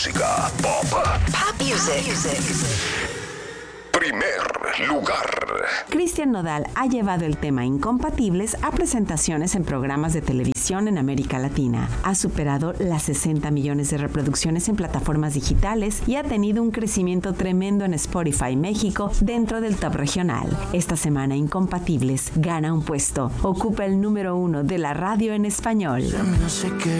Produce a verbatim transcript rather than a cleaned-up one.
música pop. Pop music. Primer lugar. Cristian Nodal ha llevado el tema Incompatibles a presentaciones en programas de televisión en América Latina. Ha superado las sesenta millones de reproducciones en plataformas digitales y ha tenido un crecimiento tremendo en Spotify México dentro del top regional. Esta semana Incompatibles gana un puesto. Ocupa el número uno de la radio en español. No sé qué